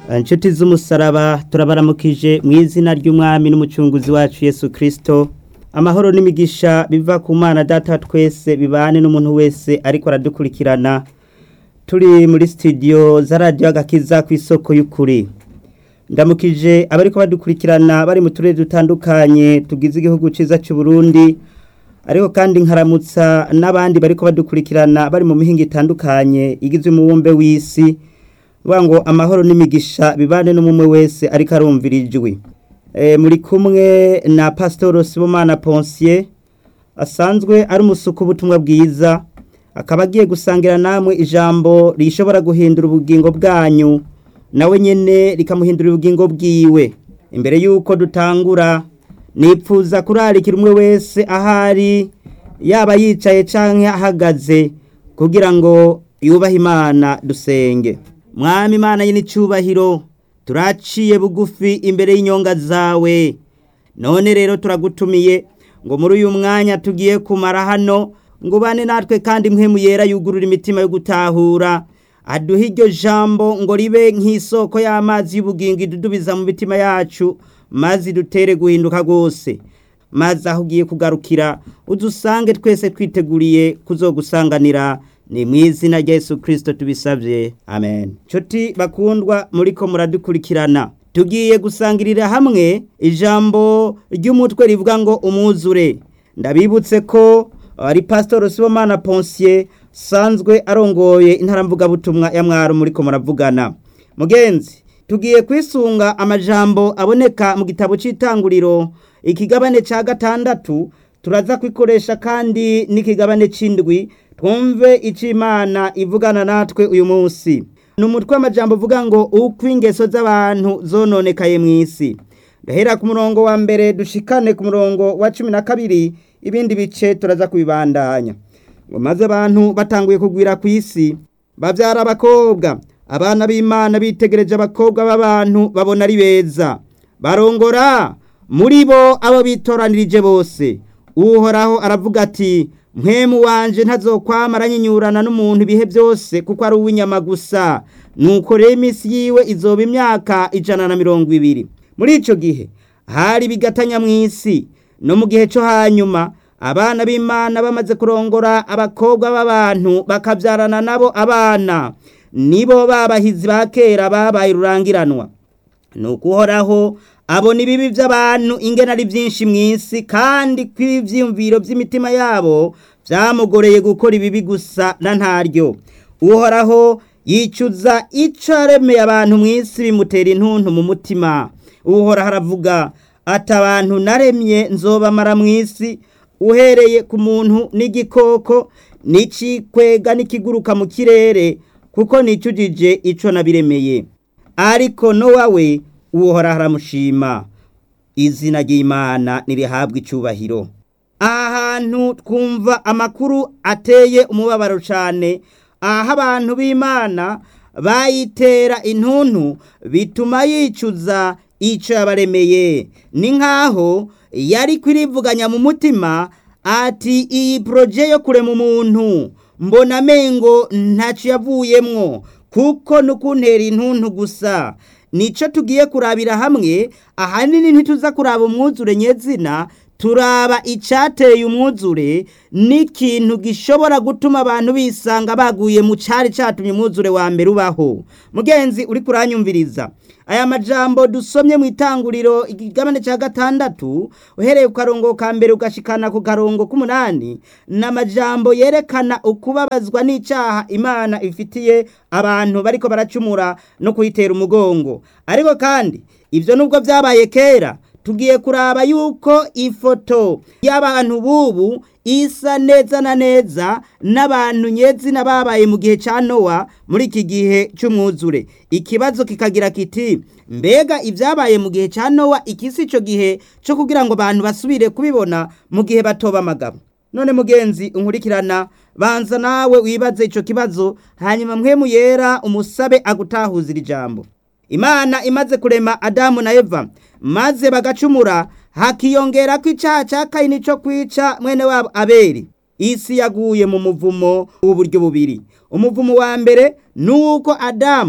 Inshuti z'umusaraba turabaramukije mu izina ry'umwami n'umucunguzi wacu Yesu Kristo. Amahoro n'imigisha biva ku Mana Data twese bibane n'umuntu wese ariko aradukurikirana. Turi muri studio za Radio Agakiza ku isoko y'ukuri. Ndamukije abariko badukurikirana bari mu turere dutandukanye tugize igihugu ciza cy'u Burundi. Ariko kandi nkaramutsa n'abandi bariko badukurikirana bari mu mihingo itandukanye igize umubumbe w'isi. Wango amahoro n'imigisha bibane n'umwe wese ariko arumvira ijwi. Muri kumwe na Pastor Sibomana Ponsier asanzwe ari umusuku ubutumwa bwiza, akaba agiye gusangira namwe ijambo rishobora guhindura ubugingo bwanyu nawe nyene rikamuhindura ubugingo bwiwe. Imbere yuko dutangura nipfuza kurarikira umwe wese ahari yaba yicaye canke ahagaze kugira ngo yubahe Imana dusenge. Mwami Imana y'icubahiro, turaciye bugufi imbere y'inyonga zawe. None rero turagutumiye ngo muri uyu mwanya tugiye kumara hano ngo bane natwe kandi mpwemu yera yugurura imitima yo gutahura. Aduhe iryo jambo ngo ribe nk'isoko y'amazi y'ubugingo idudubiza mu mitima yacu, maze dutere guhinduka gose. Maze aho ugiye kugarukira udusange twese twiteguriye kuzogusanganira. Ni mwizina rya Yesu Kristo tubisavye. Amen. Nshuti bakundwa muriko muradukurikirana, tugiye gusangirira hamwe ijambo ry'umutwe rivuga ngo umwuzure. Ndabibutse ko ari Pastor Sibomana Ponsier sanzwe arongoye intaramvuga butumwa ya Mwaro muriko muravugana. Mugenzi, tugiye kwisunga amajambo aboneka mu gitabo c'itanguriro ikigabane ca 6, turaza kwikoresha kandi n'ikigabane c'indwi. Twumve ico Imana ivugana natwe uyu munsi. Numutwe amajambo uvuga ngo uko ingeso z'abantu zononekaye mw'isi. Ndahera ku murongo wa mbere dushikane ku murongo wa 12, ibindi bice turaza kubibandanya. Ngo maze abantu batanguye kugwira ku isi, bavyara abakobwa. Abana b'Imana bitegereje abakobwa b'abantu babona ari beza, barongora muri bo abo bitoranirije bose. Uhoraho aravuga ati, mpwemu wanje ntazokwamara nyinyurana n'umuntu ibihe byose kuko ari uw'inyama gusa. Nuko rero imisi yiwe izoba imyaka 120. Muri ico gihe hari bigatanya mw'isi. No mu gihe cyo hanyuma abana b'Imana bamaze kurongora abakobwa b'abantu bakavyarana nabo abana, nibo babahizi ba kera babaye rurangiranwa. Nuko Uhoraho abona ibibi by'abantu ingene ari byinshi mw'isi, kandi kw'ivyumviro by'imitima yabo vyamugoreye gukora ibibi gusa na ntaryo. Uhoraho yicuza ico aremeye abantu mw'isi bimutera intuntu mu mutima. Uhoraho aravuga ati, abantu naremye nzobamara mw'isi, uhereye ku muntu n'igikoko n'icikwega n'ikiguruka mu kirere, kuko nicujije ico nabiremeye. Ariko Nowa we Uhoraho aramushima. Izina ry'Imana nirihabwa icubahiro. Ahantu twumva amakuru ateye umubabaro cyane, aho abantu b'Imana bayitera intuntu bituma yicuza ico yabaremeye. Ni nkaho yari kwirivuganya mu mutima ati, iyi proje yo kurema umuntu mbona mengo ntaco yavuyemwo, kuko nukuntera intuntu gusa. Nico tugiye kurabira hamwe. Ahanini ntituza kuraba umwuzure nyezina, turaba icateye umwuzure n'ikintu gishobora gutuma abantu bisanga baguye mu cari catumye umwuzure wa mbere ubaho. Mugenzi uri kuranyumviriza, aya majambo dusomye mu itanguriro igigabane ca 6 uhereye ku karongo ka mbere ugashikana ku karongo k'8, n'amajambo yerekana ukubabazwa n'icaha Imana ifitiye abantu bariko baracumura no kuyitera umugongo. Ariko kandi ivyo nubwo vyabaye kera, tugiye kuraba yuko ifoto y'abantu bubu isa neza na neza n'abantu nyezina babaye mu gihe ca Nowa muri iki gihe c'umwuzure. Ikibazo kikagira kiti, mbega ivyabaye mu gihe ca Nowa ikisi ico gihe cyo kugira ngo abantu basubire kubibona mu gihe batoba amagabo? None mugenzi unkurikirana, banza nawe wibaze ico kibazo, hanyuma mpwemu yera umusabe agutahuzira ijambo. Imana imaze kurema Adamu na Eva maze bagacumura, hakiyongera ko icaha ca Kayini co kwica mwene wabo Abeli. Isi yaguye mu muvumo w'uburyo bubiri. Umuvumo wa mbere nuko Adamu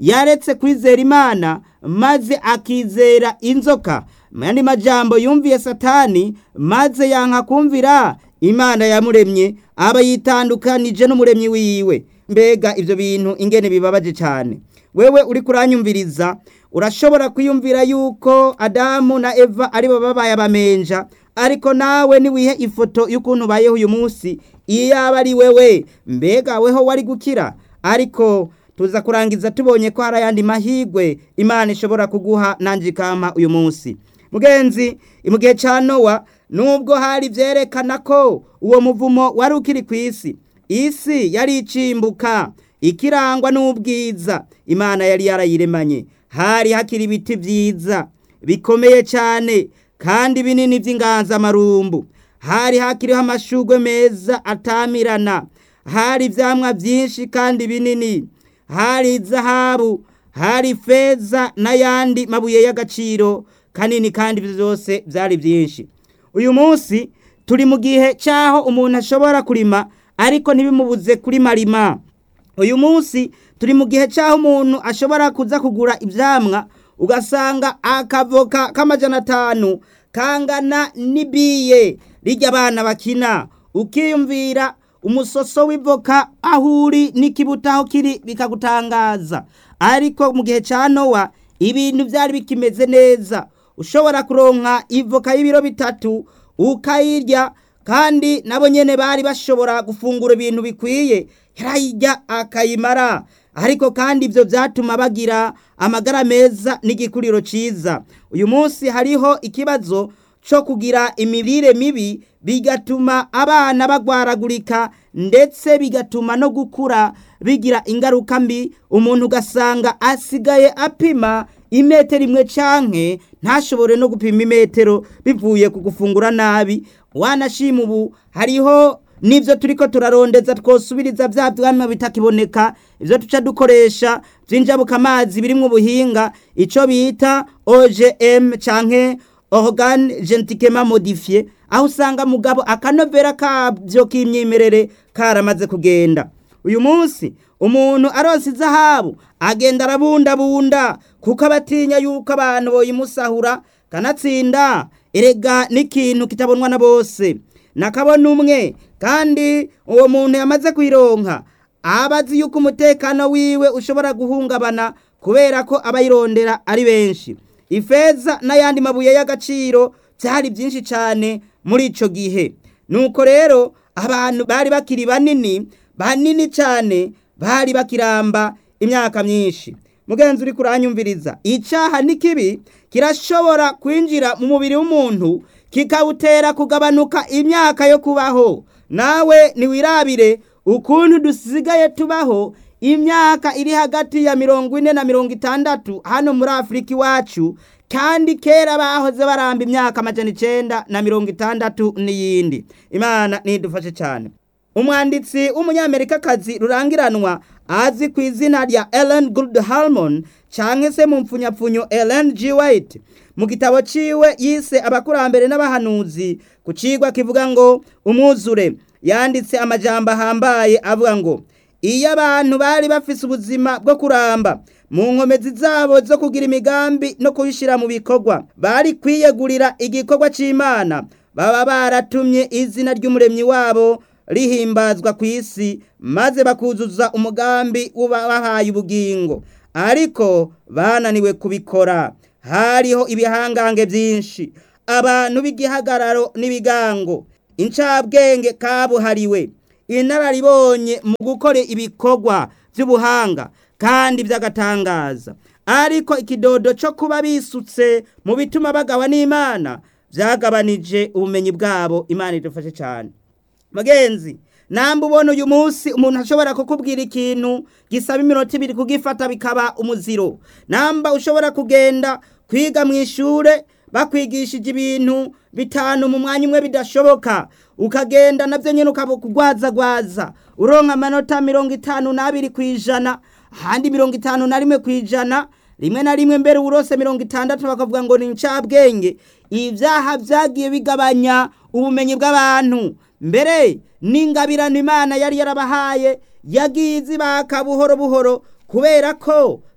yaretse kwizera Imana maze akizera inzoka. Mu yandi majambo, yumviye Satani maze yanka kumvira Imana yamuremye, aba yitandukanije n'umuremyi wiwe. Mbega ivyo bintu ingene bibabaje cyane. Wewe uri kuranyumviriza, urashobora kwiyumvira yuko Adamu na Eva aribo babaye abamenja, ariko nawe niwihe ifoto y'ukuntu bayeho uyu munsi, iyaba ari wewe, mbega weho wari gukira? Ariko tuza kurangiza tubonye ko hari ayandi mahigwe Imana ishobora kuguha nanje ikampa uyu munsi. Mugenzi, mu gihe ca Nowa, nubwo hari vyerekana ko uwo muvumo wari ukiri kw'isi, isi yari icimbuka ikirangwa n'ubwiza Imana yari yarayiremanye. Hari hakiri ibiti vyiza bikomeye cyane kandi binini vy'inganzamarumbu. Hari hakiriho amashugwe meza atamirana. Hari ivyamwa vyinshi kandi binini. Hari zahabu, hari feza n'ayandi mabuye y'agaciro kanini, kandi vyose vyari vyinshi. Uyu munsi turi mu gihe cyaho umuntu ashobora kurima ariko ntibimubuze kurimarima. Uyu munsi turi mu gihe cyaho umuntu ashobora kuza kugura ivyamwa ugasanga akavoka k'amajana 5 kangana n'ibiye rijya abana bakina. Ukiyumvira umusoso w'ivoka aho uri n'ikibutaho kiri bikagutangaza. Ariko mu gihe cya Nowa ibintu byari bikimeze neza. Ushobora kuronka ivoka y'ibiro 3 ukayirya, kandi nabo nyene bari bashobora gufungura ibintu bikwiye, yarayirya akayimara. Ariko kandi ivyo vyatuma bagira amagara meza n'igikuriro ciza. Uyu munsi hariho ikibazo cyo kugira imirire mibi, bigatuma abana bagwaragurika, ndetse bigatuma no gukura bigira ingaruka mbi. Umuntu ugasanga asigaye apima 1 metero canke ntashobore no gupima 1 metero bivuye ku gufungura nabi. Wanashima ubu hariho nivyo turiko turarondeza twosubiriza vya vyamwa bitakiboneka, ivyo tuca dukoresha vyinjabuka amazi birimwo ubuhinga, ico bita OGM canke organe genetiquement modifié, aho usanga mugabo akanovera kavyo k'imyimerere karamaze kugenda. Uyu munsi umuntu aronse izahabu agenda arabundabunda kuko abatinya yuko abantu boyimusahura, kanatsinda erega n'ikintu kitabonwa na bose. Nakabona umwe, kandi uwo muntu yamaze kwironka abazi yuko umutekano wiwe ushobora guhungabana kubera ko abayirondera ari benshi. Ifeza n'ayandi mabuye y'agaciro byari byinshi cyane muri ico gihe. Nuko rero abantu bari bakiri banini cyane, bari bakiramba imyaka myinshi. Mugenzi uri kuranyumviriza, icaha n'ikibi kirashobora kwinjira mu mubiri w'umuntu kikawutera kugabanuka imyaka yo kubaho. Nawe niwirabire ukuntu dusigaye tubaho imyaka iri hagati ya 40 na 60 hano muri Afrika iwacu, kandi kera bahoze baramba imyaka 960 n'iyindi. Imana nidufashe cyane. Umwanditsi w'umunyamerikakazi rurangiranwa azi ku izina rya Ellen Goldharmon canke se mu mpfunyapfunyo Ellen G. White, mu gitabo ciwe yise Abakurambere n'Abahanuzi, ku cigwa kivuga ngo umwuzure, yanditse amajambo ahambaye avuga ngo iyo abantu bari bafise ubuzima bwo kuramba mu nkomezi zabo zo kugira imigambi no kuyishira mu bikorwa, bari kwiyegurira igikorwa c'Imana, baba baratumye izina ry'umuremyi wabo rihimbazwa ku isi, maze bakuzuza umugambi ubahaye ubugingo. Ariko bananiwe kubikora. Hariho ibihangange byinshi, abantu b'igihagararo n'ibigango, incabwenge kabuhariwe, inararibonye mu gukora ibikorwa by'ubuhanga kandi by'agatangaza. Ariko ikidodo cyo kuba bisutse mu bituma bagawa n'Imana byagabanije ubumenyi bwabo. Imana idufashe cyane. Mugenzi, namba ubona uyu munsi umuntu ashobora kukubwira ikintu gisaba iminota 2 kugifata bikaba umuziro. Namba ushobora kugenda kwiga mu ishure bakwigishije ibintu 5 mu mwanya umwe bidashoboka, ukagenda navyo nyene ukabugwaza uronka amanota 52 kwijana, handi 51 kwijana, rimwe na rimwe mbere urose 60 bakavuga ngo ni incabwenge. Ivyaha vyagiye bigabanya ubumenyi bw'abantu. Mbere n'ingabirano Imana yari yarabahaye yagize baka buhoro buhoro, kubera ko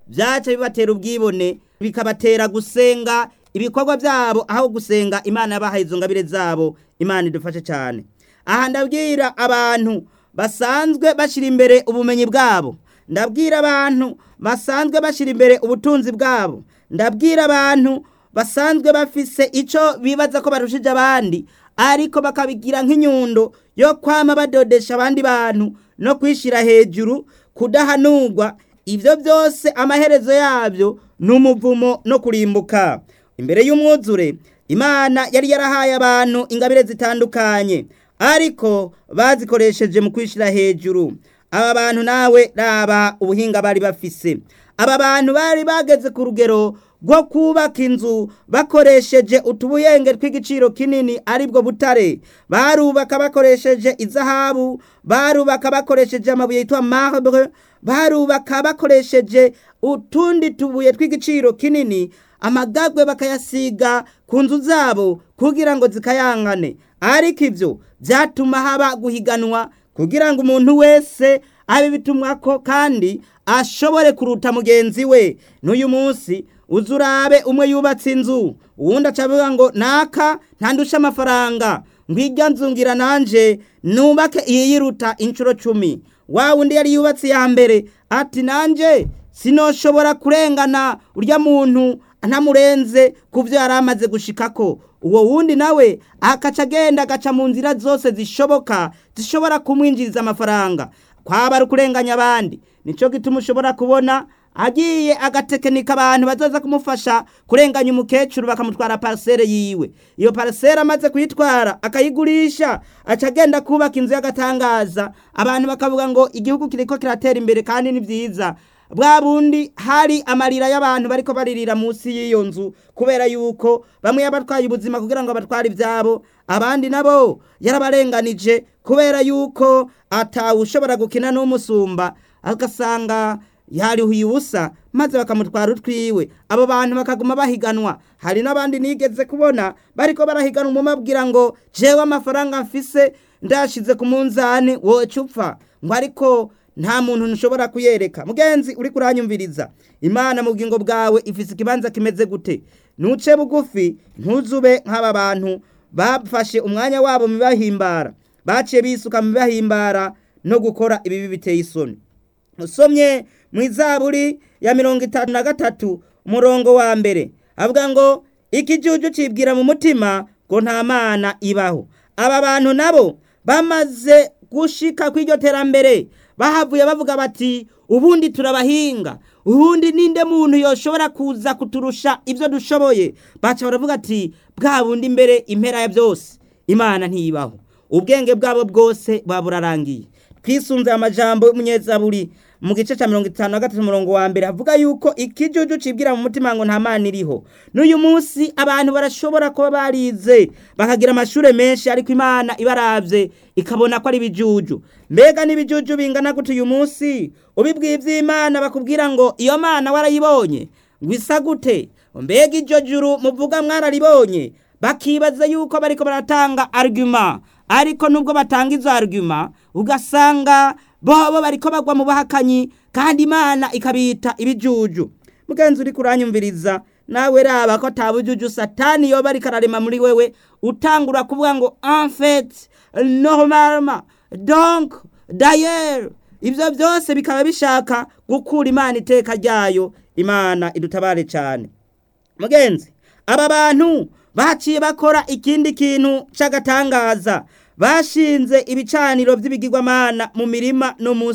byaca bibatera ubwibone bikabatera gusenga ibikorwa byabo aho gusenga Imana yabahaye izo ngabire zabo. Imana idufashe cyane. Aha ndabwira abantu basanzwe bashira imbere ubumenyi bwabo, ndabwira abantu basanzwe bashira imbere ubutunzi bwabo, ndabwira abantu basanzwe bafise ico bibaza ko barushije abandi ariko bakabigira nk'inyundo yo kwama badodesha abandi bantu no kwishira hejuru, kudahanurwa. Ivyo byose amaherezo yabyo n'umuvumo no kurimbuka. Imbere y'umwuzure Imana yari yarahaye abantu ingabire zitandukanye ariko bazikoresheje mu kwishira hejuru. Aba bantu nawe raba ubuhinga bari bafise. Aba bantu bari bageze ku rugero rwo kubaka inzu bakoresheje utubuyenge tw'igiciro kinini aribwo butare. Barubaka bakoresheje izahabu, barubaka bakoresheje amabuye yitwa marbre, barubaka bakoresheje utundi tubuye tw'igiciro kinini. Amagagwe bakayasiga ku nzu zabo kugira ngo zikayangane. Ariko ivyo byatuma haba guhiganwa kugira ngo umuntu wese abe bitumwako kandi ashobore kuruta mugenzi we. N'uyu munsi uzurabe umwe yubatse inzu, uwundi acavuga ngo naka ntandusha amafaranga, ngwirya nzungira nanje nubake iyiruta incuro 10. Wa wundi yari yubatse ya mbere ati nanje sinoshobora kurengana urya muntu ntamurenze kuvyo yaramaze gushikako. Uwo wundi nawe akaca agenda agaca mu nzira zose zishoboka zishobora kumwinjiriza amafaranga. Kwaba ari kurenganya abandi. Nico gituma ushobora kubona agiye agatekenika abantu bazoza kumufasha kurenganya umukecuru bakamutwara parcelle yiwe. Iyo parcelle amaze kuyitwara akayigurisha aca agenda kubaka inzu y'agatangaza. Abantu bakavuga ngo igihugu kiriko kiratera imbere kandi ni vyiza. Bwa bundi hari amarira y'abantu bariko baririra munsi y'iyo nzu kubera yuko bamwe yabatwaye ubuzima kugira ngo abatware ivyabo, abandi nabo yarabarenganije kubera yuko atawushobora gukina n'umusumba agasanga yarihuye ubusa maze bakamutwara utwiwe. Abo bantu bakaguma bahiganwa. Hari n'abandi nigeze kubona bariko barahiganwa umumabwira ngo jewe amafaranga mfise ndashize ku munzani wowe cupfa ngo ariko nta muntu nshobora kuyereka. Mugenzi uri kuranyumviriza, Imana mu bugingo bwawe ifise ikibanza kimeze gute? Nuce bugufi, ntuzube nk'aba bantu bafashe umwanya wabo mu bahimbara, baciye bisuka mu bahimbara no gukora ibibi biteye isoni. Usomye mu Izaburi ya 33 umurongo wa mbere avuga ngo ikijuju cibwira mu mutima ngo nta Mana ibaho. Aba bantu nabo bamaze gushika kw'iryo terambere bahavuye bavuga bati ubundi turabahinga, ubundi ninde muntu yoshobora kuza kuturusha ivyo dushoboye. Baca baravuga ati bwa bundi mbere impera ya byose Imana ntibaho. Ubwenge bwabo bwose baburarangiye. Twisunze amajambo y'umunyezaburi mu gice ca 53 umurongo wa mbere avuga yuko ikijuju cibwira mu mutima ngo nta Mana iriho. N'uyu munsi abantu barashobora kuba barize bakagira amashure menshi ariko Imana ibaravye ikabona ko ari bijuju. Mbega nibijuju bingana gute uyu munsi? Ubibwiye ivy'Imana bakubwira ngo iyo Mana warayibonye ngwisa gute? Mbega iryo juru muvuga mwararibonye? Bakibaza yuko bariko baratanga argument, ariko nubwo batanga izo argument ugasanga bobo bariko bagwa mu bahakanyi kandi Imana ikabita ibijuju. Mugenzi uri kuranyumviriza, nawe raba ko tabujuju Satani yoba ari kararema muri wewe utangura kuvuga ngo en fait normalement donc d'ailleurs. Ivyo byose bikaba bishaka gukura Imana iteka ryayo. Imana idutabare cyane. Mugenzi, aba bantu baciye bakora ikindi kintu cy'agatangaza. Bashinze ibicaniro by'ibigirwamana mu mirima no mu